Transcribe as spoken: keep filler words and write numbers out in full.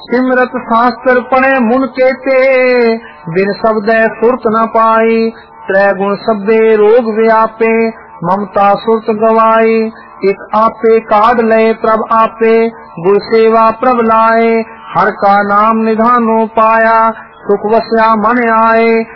सिमरत शास्त्र पढ़े मुन केते, बिन शब्द सुरत न पाई। त्रै गुण शब्दे रोग व्यापे, ममता सुरत गवाई। एक आपे काढ़ लय प्रभ आपे, गुर सेवा प्रभ लाए। हर का नाम निधानो पाया, सुख वस्या मन आए।